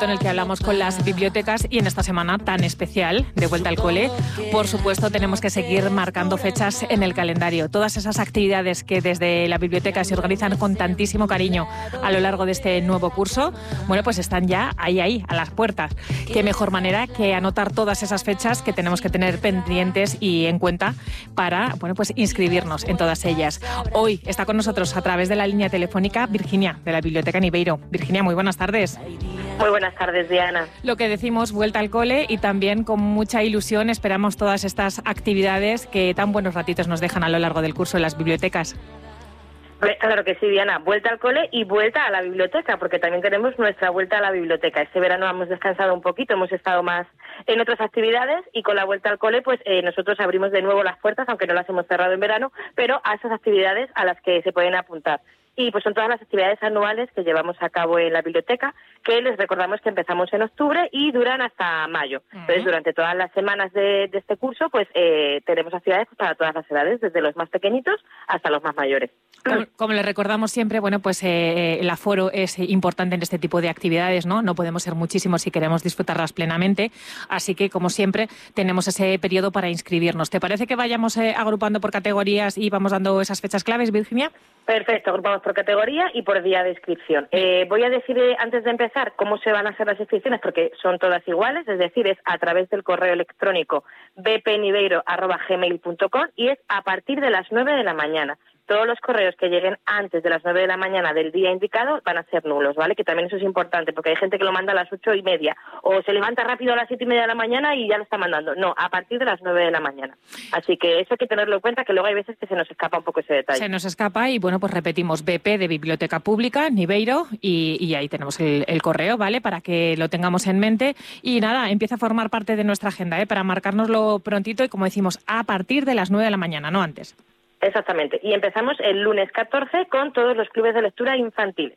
momento en el que hablamos con las bibliotecas y en esta semana tan especial de Vuelta al Cole, por supuesto, tenemos que seguir marcando fechas en el calendario. Todas esas actividades que desde la biblioteca se organizan con tantísimo cariño a lo largo de este nuevo curso, bueno, pues están ya ahí, a las puertas. Qué mejor manera que anotar todas esas fechas que tenemos que tener pendientes y en cuenta para, bueno, pues inscribirnos en todas ellas. Hoy está con nosotros a través de la línea telefónica Virginia, de la Biblioteca Nibeiro. Virginia, muy buenas tardes. Muy buenas tardes, Diana. Lo que decimos, vuelta al cole, y también con mucha ilusión esperamos todas estas actividades que tan buenos ratitos nos dejan a lo largo del curso en las bibliotecas. Claro que sí, Diana. Vuelta al cole y vuelta a la biblioteca, porque también tenemos nuestra vuelta a la biblioteca. Este verano hemos descansado un poquito, hemos estado más en otras actividades y con la vuelta al cole, pues nosotros abrimos de nuevo las puertas, aunque no las hemos cerrado en verano, pero a esas actividades a las que se pueden apuntar. Y pues son todas las actividades anuales que llevamos a cabo en la biblioteca, que les recordamos que empezamos en octubre y duran hasta mayo. Entonces, durante todas las semanas de este curso, pues tenemos actividades para todas las edades, desde los más pequeñitos hasta los más mayores. Como les recordamos siempre, bueno, pues el aforo es importante en este tipo de actividades, ¿no? No podemos ser muchísimos si queremos disfrutarlas plenamente, así que, como siempre, tenemos ese periodo para inscribirnos. ¿Te parece que vayamos agrupando por categorías y vamos dando esas fechas claves, Virginia? Perfecto, agrupamos por categoría y por día de inscripción. Voy a decir antes de empezar cómo se van a hacer las inscripciones, porque son todas iguales, es decir, es a través del correo electrónico bpnibeiro@gmail.com y es a partir de las 9 de la mañana. Todos los correos que lleguen antes de las 9 de la mañana del día indicado van a ser nulos, ¿vale? Que también eso es importante, porque hay gente que lo manda a las 8:30 o se levanta rápido a las 7:30 de la mañana y ya lo está mandando. No, a partir de las 9 de la mañana. Así que eso hay que tenerlo en cuenta, que luego hay veces que se nos escapa un poco ese detalle. Se nos escapa y, bueno, pues repetimos BP de Biblioteca Pública, Nibeiro, y ahí tenemos el correo, ¿vale? Para que lo tengamos en mente. Y nada, empieza a formar parte de nuestra agenda, para marcárnoslo prontito y, como decimos, a partir de las 9 de la mañana, no antes. Exactamente. Y empezamos el lunes 14 con todos los clubes de lectura infantiles.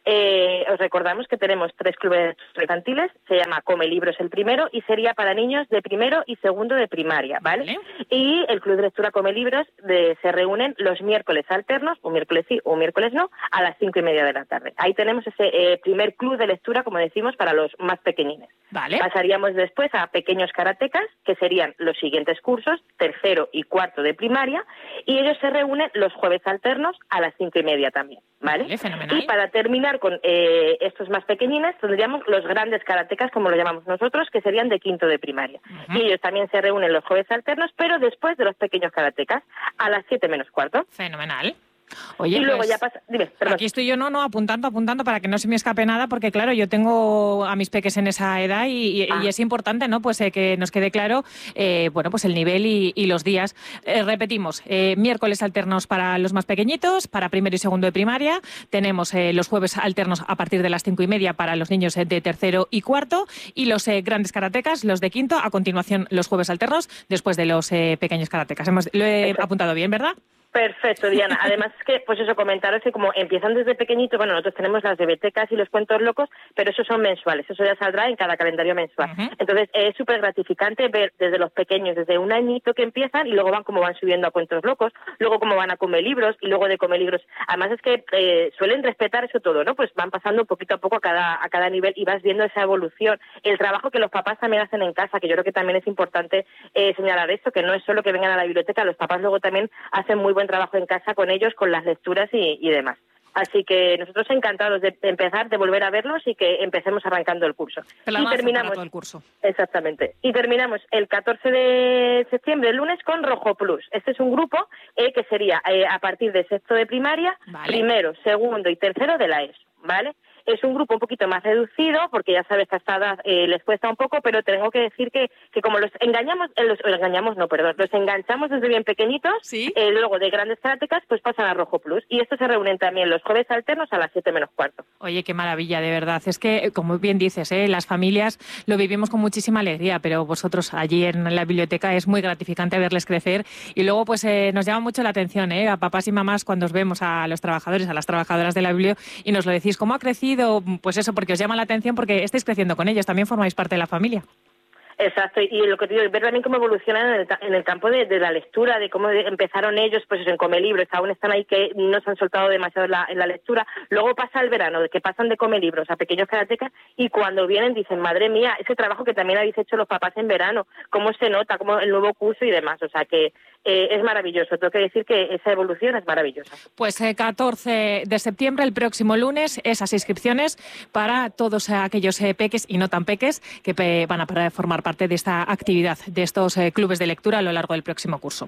Os recordamos que tenemos 3 clubes de lectura infantiles, se llama Come Libros el primero y sería para niños de primero y segundo de primaria, ¿vale? Y el club de lectura Come Libros se reúnen los miércoles alternos, un miércoles sí, un miércoles no, a las 5:30 de la tarde. Ahí tenemos ese primer club de lectura, como decimos, para los más pequeñines. Vale. Pasaríamos después a pequeños karatecas, que serían los siguientes cursos, tercero y cuarto de primaria, y ellos se reúnen los jueves alternos a las 5:30 también, ¿vale? Vale, fenomenal. Y para terminar con estos más pequeñines, tendríamos los grandes karatecas, como lo llamamos nosotros, que serían de quinto de primaria. Y ellos también se reúnen los jueves alternos, pero después de los pequeños karatecas, a las 7:45. Fenomenal. Oye, y luego pues, ya pasa... Dime, perdón. Aquí estoy yo apuntando para que no se me escape nada, porque claro, yo tengo a mis peques en esa edad y es importante, ¿no? Pues que nos quede claro, bueno, pues el nivel y los días. Repetimos, miércoles alternos para los más pequeñitos, para primero y segundo de primaria. Tenemos los jueves alternos a partir de las 5:30 para los niños de tercero y cuarto, y los grandes karatecas, los de quinto, a continuación los jueves alternos, después de los pequeños karatecas. Lo he apuntado bien, ¿verdad? Perfecto, Diana. Además es que, pues eso, comentaros que como empiezan desde pequeñito, bueno, nosotros tenemos las de Betecas y los cuentos locos, pero esos son mensuales, eso ya saldrá en cada calendario mensual. Entonces es súper gratificante ver desde los pequeños, desde un añito que empiezan y luego cómo van subiendo a cuentos locos, luego cómo van a Come Libros y luego de Come Libros. Además es que suelen respetar eso todo, ¿no? Pues van pasando poquito a poco a cada nivel y vas viendo esa evolución. El trabajo que los papás también hacen en casa, que yo creo que también es importante señalar esto, que no es solo que vengan a la biblioteca, los papás luego también hacen muy buen trabajo en casa con ellos, con las lecturas y demás. Así que nosotros encantados de empezar, de volver a verlos y que empecemos arrancando el curso. Y terminamos todo el curso. Exactamente. Y terminamos el 14 de septiembre, el lunes, con Rojo Plus. Este es un grupo que sería a partir de sexto de primaria, primero, segundo y tercero de la ESO, ¿vale? Es un grupo un poquito más reducido, porque ya sabes que a esta edad les cuesta un poco, pero tengo que decir que como los enganchamos desde bien pequeñitos, ¿sí? Luego de grandes karatecas, pues pasan a Rojo Plus. Y estos se reúnen también los jueves alternos a las 7:45. Oye, qué maravilla, de verdad. Es que, como bien dices, las familias lo vivimos con muchísima alegría, pero vosotros allí en la biblioteca es muy gratificante verles crecer. Y luego, pues nos llama mucho la atención, a papás y mamás, cuando os vemos a los trabajadores, a las trabajadoras de la biblio, y nos lo decís, ¿cómo ha crecido? Pues eso, porque os llama la atención, porque estáis creciendo con ellos, también formáis parte de la familia. Exacto, y lo que te digo, ver también cómo evolucionan en el campo de la lectura, de cómo empezaron ellos, pues eso, en Comelibros, aún están ahí que no se han soltado demasiado en la lectura. Luego pasa el verano, de que pasan de Comelibros a pequeños karatecas, y cuando vienen dicen, madre mía, ese trabajo que también habéis hecho los papás en verano, cómo se nota, cómo el nuevo curso y demás. O sea que es maravilloso. Tengo que decir que esa evolución es maravillosa. Pues 14 de septiembre, el próximo lunes, esas inscripciones para todos aquellos peques y no tan peques que van a formar parte de esta actividad, de estos clubes de lectura a lo largo del próximo curso.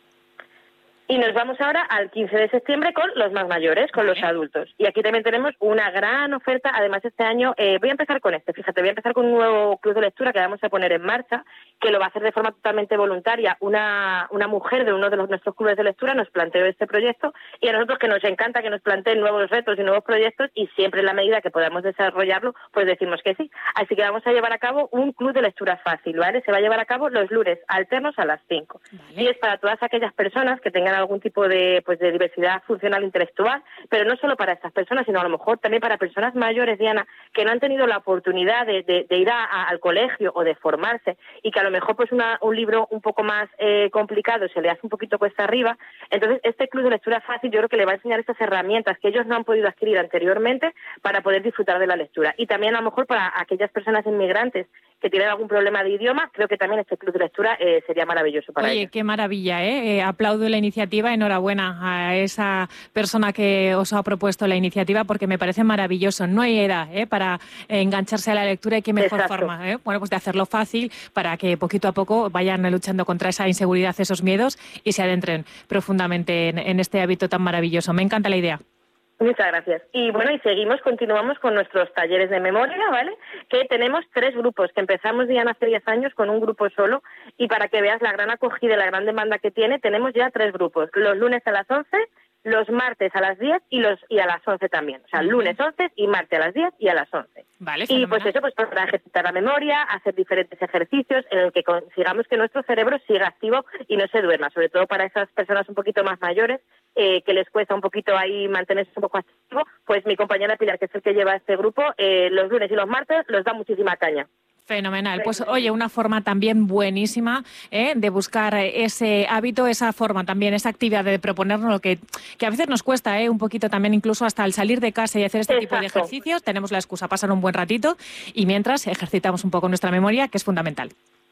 Y nos vamos ahora al 15 de septiembre con los más mayores, con los adultos. Y aquí también tenemos una gran oferta. Además, este año voy a empezar con voy a empezar con un nuevo club de lectura que vamos a poner en marcha, que lo va a hacer de forma totalmente voluntaria. Una mujer de uno de nuestros clubes de lectura nos planteó este proyecto, y a nosotros, que nos encanta que nos planteen nuevos retos y nuevos proyectos, y siempre en la medida que podamos desarrollarlo, pues decimos que sí. Así que vamos a llevar a cabo un club de lectura fácil, ¿vale? Se va a llevar a cabo los lunes alternos a las 5. ¿Vale? Y es para todas aquellas personas que tengan algún tipo de diversidad funcional intelectual, pero no solo para estas personas, sino a lo mejor también para personas mayores, Diana, que no han tenido la oportunidad de ir al colegio o de formarse, y que a lo mejor pues un libro un poco más complicado se le hace un poquito cuesta arriba. Entonces, este club de lectura fácil yo creo que le va a enseñar estas herramientas que ellos no han podido adquirir anteriormente para poder disfrutar de la lectura. Y también a lo mejor para aquellas personas inmigrantes que tienen algún problema de idioma, creo que también este club de lectura sería maravilloso para ellos. Oye, qué maravilla, ¿eh? Aplaudo la iniciativa, enhorabuena a esa persona que os ha propuesto la iniciativa, porque me parece maravilloso. No hay edad para engancharse a la lectura, y qué mejor forma, bueno, pues de hacerlo fácil para que poquito a poco vayan luchando contra esa inseguridad, esos miedos, y se adentren profundamente en este hábito tan maravilloso. Me encanta la idea. Muchas gracias. Y bueno, continuamos con nuestros talleres de memoria, ¿vale? Que tenemos 3 grupos, que empezamos ya hace 10 años con un grupo solo, y para que veas la gran acogida y la gran demanda que tiene, tenemos ya 3 grupos, los lunes a las 11, los martes a las 10 y a las 11 también. O sea, lunes 11 y martes a las 10 y a las 11. Vale, y pues eso, pues para ejercitar la memoria, hacer diferentes ejercicios en el que consigamos que nuestro cerebro siga activo y no se duerma, sobre todo para esas personas un poquito más mayores, que les cuesta un poquito ahí mantenerse un poco activo. Pues mi compañera Pilar, que es el que lleva este grupo, los lunes y los martes los da muchísima caña. Fenomenal. Pues oye, una forma también buenísima de buscar ese hábito, esa forma también, esa actividad de proponernos lo que a veces nos cuesta un poquito también, incluso hasta al salir de casa y hacer este tipo de ejercicios. Tenemos la excusa, pasar un buen ratito, y mientras ejercitamos un poco nuestra memoria, que es fundamental.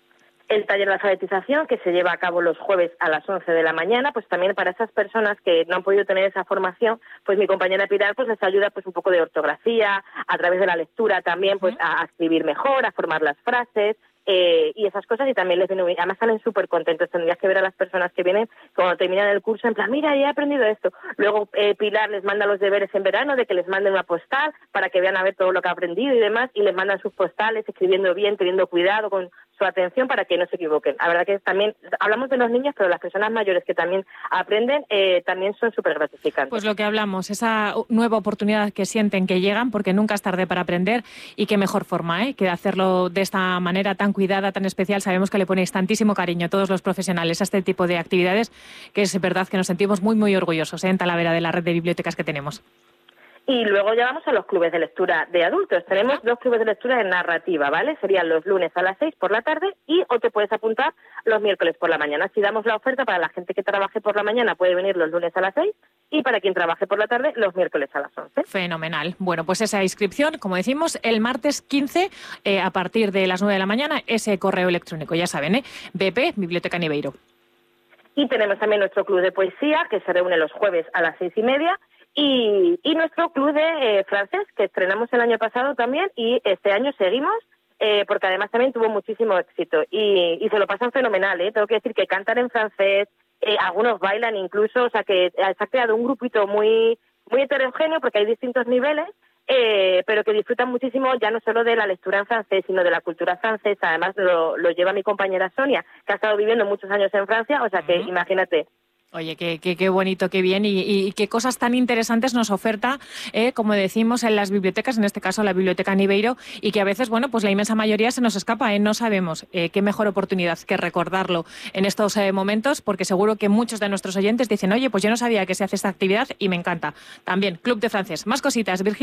El taller de alfabetización, que se lleva a cabo los jueves a las 11 de la mañana, pues también para esas personas que no han podido tener esa formación, pues mi compañera Pilar pues les ayuda pues un poco de ortografía, a través de la lectura también pues a escribir mejor, a formar las frases, y esas cosas, y también les viene bien. Además salen súper contentos. Tendrías que ver a las personas que vienen cuando terminan el curso en plan, mira, ya he aprendido esto. Luego Pilar les manda los deberes en verano, de que les manden una postal para que vean a ver todo lo que ha aprendido y demás, y les mandan sus postales escribiendo bien, teniendo cuidado con su atención para que no se equivoquen. La verdad que también hablamos de los niños, pero las personas mayores que también aprenden también son súper gratificantes. Pues lo que hablamos, esa nueva oportunidad que sienten que llegan, porque nunca es tarde para aprender, y qué mejor forma que hacerlo de esta manera tan cuidada, tan especial. Sabemos que le ponéis tantísimo cariño a todos los profesionales a este tipo de actividades, que es verdad que nos sentimos muy, muy orgullosos en Talavera de la red de bibliotecas que tenemos. Y luego ya vamos a los clubes de lectura de adultos. Tenemos 2 clubes de lectura de narrativa, ¿vale? Serían los lunes a las 6 por la tarde, o te puedes apuntar los miércoles por la mañana. Si damos la oferta para la gente que trabaje por la mañana, puede venir los lunes a las 6, y para quien trabaje por la tarde, los miércoles a las 11. Fenomenal. Bueno, pues esa inscripción, como decimos, el martes 15 a partir de las 9 de la mañana, ese correo electrónico, ya saben, BP, Biblioteca Nibeiro. Y tenemos también nuestro club de poesía, que se reúne los jueves a las 6:30, y nuestro club de francés, que estrenamos el año pasado también, y este año seguimos, porque además también tuvo muchísimo éxito, y se lo pasan fenomenal, Tengo que decir que cantan en francés, algunos bailan incluso, o sea que se ha creado un grupito muy, muy heterogéneo, porque hay distintos niveles, pero que disfrutan muchísimo ya no solo de la lectura en francés, sino de la cultura francesa. Además lo lleva mi compañera Sonia, que ha estado viviendo muchos años en Francia, o sea que imagínate. Oye, qué bonito, qué bien, y qué cosas tan interesantes nos oferta, como decimos, en las bibliotecas, en este caso la Biblioteca Nibeiro, y que a veces, bueno, pues la inmensa mayoría se nos escapa, no sabemos qué mejor oportunidad que recordarlo en estos momentos, porque seguro que muchos de nuestros oyentes dicen, oye, pues yo no sabía que se hace esta actividad y me encanta. También, Club de Francés. Más cositas, Virginia.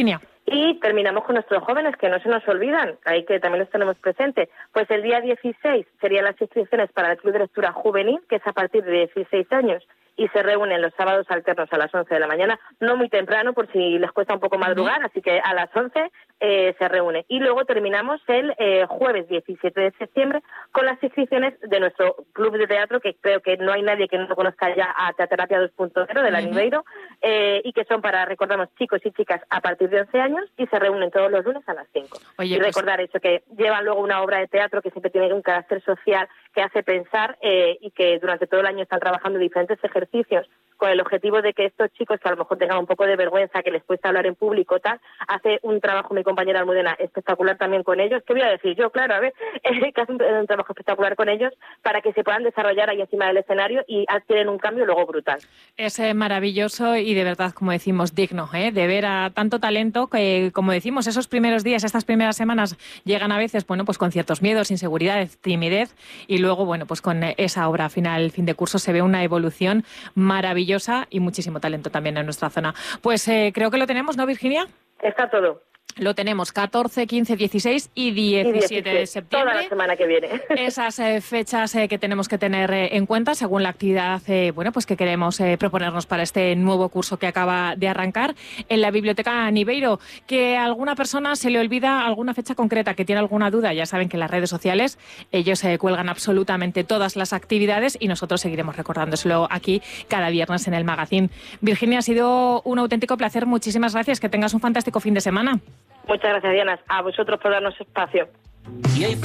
Y terminamos con nuestros jóvenes, que no se nos olvidan, ahí que también los tenemos presentes. Pues el día 16 serían las inscripciones para el Club de Lectura Juvenil, que es a partir de 16 años, y se reúnen los sábados alternos a las 11 de la mañana, no muy temprano por si les cuesta un poco madrugar, así que a las 11 se reúne. Y luego terminamos el jueves 17 de septiembre con las inscripciones de nuestro club de teatro, que creo que no hay nadie que no conozca ya a Teaterapia 2.0 de la Niveiro, y que son para, recordamos, chicos y chicas a partir de 11 años y se reúnen todos los lunes a las 5. Oye, y recordar eso, que llevan luego una obra de teatro que siempre tiene un carácter social, que hace pensar y que durante todo el año están trabajando diferentes ejercicios con el objetivo de que estos chicos que a lo mejor tengan un poco de vergüenza, que les cuesta hablar en público, tal, hace un trabajo mi compañera Almudena espectacular también con ellos. ¿Qué voy a decir yo? Claro, a ver, que hace un trabajo espectacular con ellos para que se puedan desarrollar ahí encima del escenario y adquieren un cambio luego brutal. Es maravilloso y de verdad, como decimos, digno de ver a tanto talento que, como decimos, esos primeros días, estas primeras semanas llegan a veces, bueno, pues con ciertos miedos, inseguridades, timidez, y luego, bueno, pues con esa obra final, fin de curso, se ve una evolución maravillosa y muchísimo talento también en nuestra zona. Pues creo que lo tenemos, ¿no, Virginia? Está todo. Lo tenemos 14, 15, 16 y 17 de septiembre. Toda la semana que viene. Esas fechas que tenemos que tener en cuenta según la actividad bueno, pues que queremos proponernos para este nuevo curso que acaba de arrancar en la Biblioteca Niveiro. Que a alguna persona se le olvida alguna fecha concreta, que tiene alguna duda, ya saben que en las redes sociales ellos cuelgan absolutamente todas las actividades y nosotros seguiremos recordándoselo aquí cada viernes en el magazine. Virginia, ha sido un auténtico placer. Muchísimas gracias. Que tengas un fantástico fin de semana. Muchas gracias, Diana. A vosotros por darnos espacio.